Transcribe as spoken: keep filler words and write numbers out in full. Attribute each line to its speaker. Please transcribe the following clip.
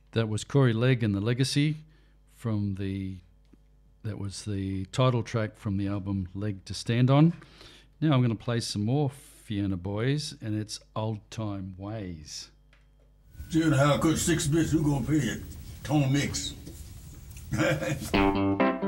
Speaker 1: That was Corey Legg and the Legacy from the, that was the title track from the album Leg to Stand On. Now I'm going to play some more Fiona Boys, and it's Old Time Ways.
Speaker 2: Seeing how I cut six bits, who gonna pay it? Tone mix.